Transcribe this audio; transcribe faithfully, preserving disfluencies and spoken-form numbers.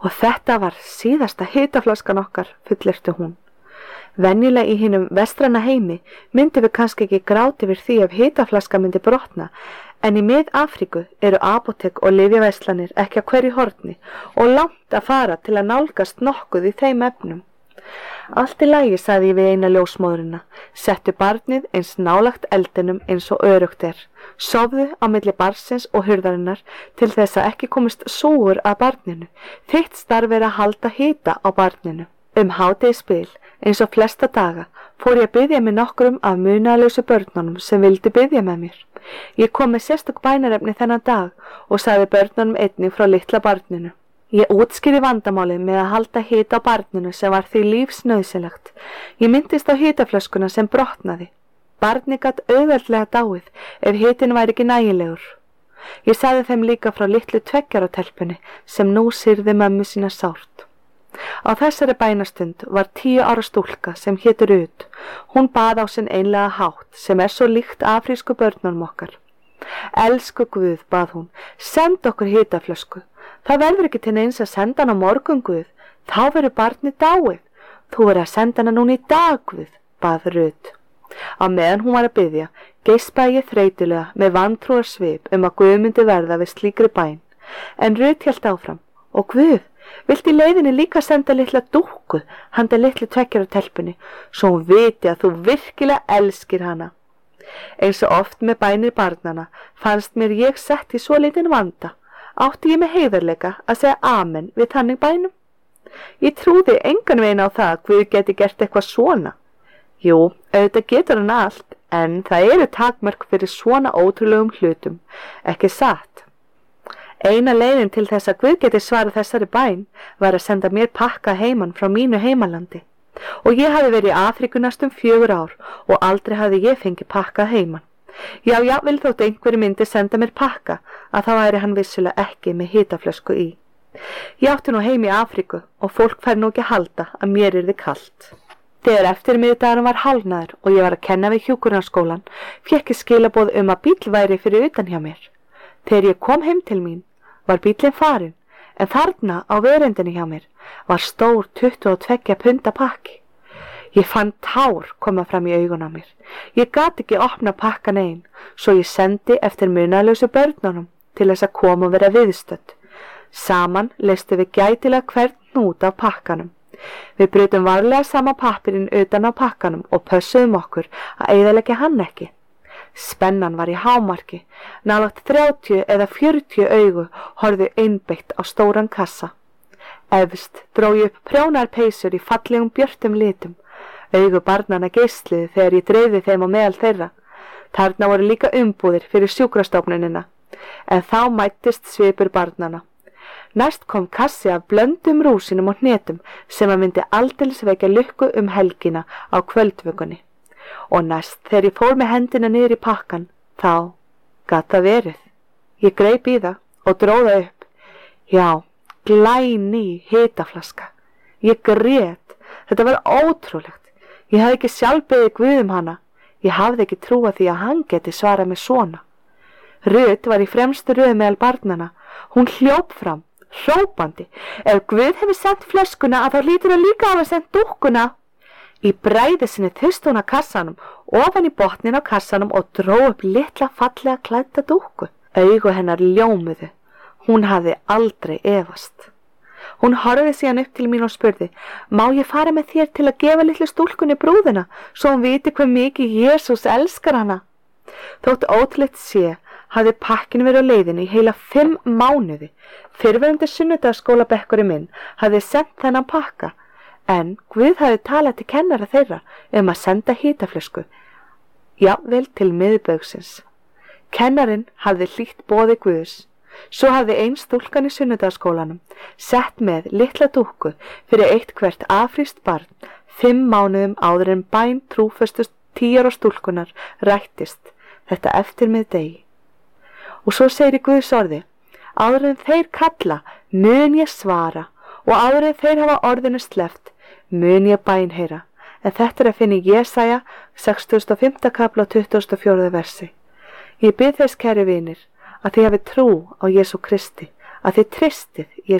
Og þetta var síðasta hitaflaskan okkar, fullyrti hún. Venjulega í hinum vestræna heimi myndum við kannski ekki gráta yfir því ef hitaflaska myndi brotna, en í Mið-Afríku eru apótek og lyfjaverslanir ekki á hverju horni og langt að fara til að nálgast nokkuð í þeim efnum. Allt í lagi, sagði ég við eina ljósmóðurina, settu barnið eins nálagt eldinum eins og örugt er. Sofðu á milli barnsins og hurðarinnar til þess að ekki komist súgur að barninu. Þitt starf er að halda hita á barninu. Um hádegisbil, eins og flesta daga, fór ég að biðja með nokkrum af munaðarlausu börnunum sem vildi biðja með mér. Ég kom með sérstök bænarefni þennan dag og sagði börnunum einnig frá litla barninu. Ég útskýrði vandamálið með að halda hita á barninu sem var því lífsnauðsynlegt. Ég minntist á hitaflöskuna sem brotnaði. Barnið gat auðveldlega dáið ef hitin væri ekki nægilegur. Ég sagði þeim líka frá litlu tveggjaratelpunni sem nú syrði mömmu sína sárt. Á þessari bænastund var tíu ára stúlka sem hétur Rut. Hún bað á sinn einlega hátt sem er svo líkt afrísku börnunum okkar. Elsku Guð, bað hún, send okkur hitaflösku. Það verður ekki til neins að senda hann á morgun, Guð. Þá verður barnið dáið. Þú verður að senda hana núna í dag, Guð, bað Rut. Á meðan hún var að biðja, geispaði ég þreytulega með vantrúar svip um að Guð myndi verða við slíkri bæn. En Rut hélt áfram. Og Guð, viltu í leiðinni líka senda litla dúkku handa litlu tveggjaratelpunni, svo hún viti að þú virkilega elskir hana. Eins og oft með bænir barnana fannst mér ég sett í svo lítinn vanda. Átti ég með heiðarleika að segja amen við þannig bænum? Ég trúði engan veginn á það að Guð geti gert eitthvað svona. Jú, auðvitað getur hann allt, en það eru takmörk fyrir svona ótrúlegum hlutum, ekki satt. Eina leiðin til þess að Guð geti svarað þessari bæn var að senda mér pakka heiman frá mínu heimalandi. Og ég hafi verið í Afríku næstum fjögur ár og aldrei hafi ég fengið pakka heiman. Já, já, vil þótt einhverju myndi senda mér pakka að þá væri hann vissulega ekki með hitaflösku í. Ég átti nú heim í Afríku og fólk fær nú ekki að halda að mér yrði kalt. Þegar eftirmiðdagurinn var hálfnaður og ég var að kenna við hjúkrunarskólann, fékk ég skilaboð um að bíll væri fyrir utan hjá mér. Þegar ég kom heim til mín, var bíllinn farinn, en þarna á veröndinni hjá mér var stór tuttugu og tveggja punda pakki. Ég fann tár koma fram í augun á mér. Ég gat ekki opna pakkan ein, svo ég sendi eftir munaðarlausu börnunum til þess að koma og vera viðstödd. Saman leystum við gætilega hvern hnút af pakkanum. Við brutum varlega sama pappirinn utan á pakkanum og pössuðum okkur að eyðileggja hann ekki. Spennan var í hámarki, nálægt þrjátíu eða fjörutíu augu horfðu einbeitt á stóran kassa. Efst dró ég upp prjónar peysur í fallegum björtum litum. Augu barnanna geisluðu þegar ég dreifði þeim á meðal þeirra. Þarna voru líka umbúðir fyrir sjúkrastofnunina, en þá mættist svipur barnanna. Næst kom kassi af blöndum rúsinum og hnetum sem að myndi aldeilis vekja lukku um helgina á kvöldvökunni. Og næst þegar ég fór með hendina niður í pakkan, þá gat það verið. Ég greip í það og dró það upp. Já, glæný hitaflaska. Ég grét. Þetta var ótrúlegt. Ég hafði ekki sjálf beðið Guð um hana. Ég hafði ekki trúað því að hann geti svarað mig svona. Rut var í fremstu röð meðal barnana. Hún hljóp fram, hrópandi. Ef Guð hefði sendt flöskuna að þá hlýtur að líka hafa sendt dúkkuna. Í bræði sinni þusti hún að kassanum, ofan í botnin á kassanum og dró upp litla fallega klædda dúkku. Augu hennar ljómuðu. Hún hafði aldrei efast. Hún horfði síðan upp til mín og spurði, má ég fara með þér til að gefa litlu stúlkunni brúðuna, svo hún viti hvað mikið Jesús elskar hana? Þótt ótrúlegt sé, hafði pakkin verið á leiðinni í heila fimm mánuði. Fyrrverandi sunnudagsskólabekkurinn minn hafði sendt þennan pakka, en Guð hafði talað til kennara þeirra um að senda hitaflösku, jafnvel til miðbaugsins. Kennarinn hafði hlýtt boði Guðs. Svo hafði ein stúlkan í sunnudagsskólanum sett með litla dúkku fyrir eitt hvert afrískt barn fimm mánuðum áður en bæn trúföstu tíu ára stúlkunar rættist þetta eftirmið degi. Og svo segir í Guðs orði, áður en þeir kalla mun ég svara og áður en þeir hafa orðinu sleppt mun ég bænheyra. En þetta er að finna í Jesaja sextugasta og fimmta kafla og tuttugasta og fjórða versi. Ég bið þess, kæri vinir, að þið hafi trú á Jesú Kristi, að þið tristið Jesú